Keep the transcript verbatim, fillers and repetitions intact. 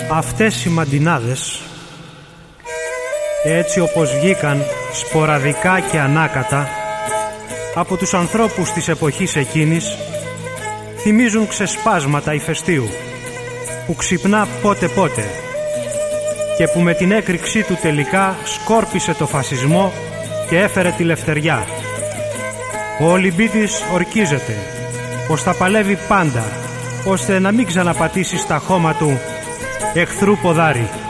Αυτές οι μαντινάδες, έτσι όπως βγήκαν σποραδικά και ανάκατα από τους ανθρώπους της εποχής εκείνης, θυμίζουν ξεσπάσματα ηφαιστείου που ξυπνά πότε πότε και που με την έκρηξή του τελικά σκόρπισε το φασισμό και έφερε τη λευτεριά. Ο Ολυμπίτης ορκίζεται πως θα παλεύει πάντα ώστε να μην ξαναπατήσει στα χώμα του εχθρού ποδάρι.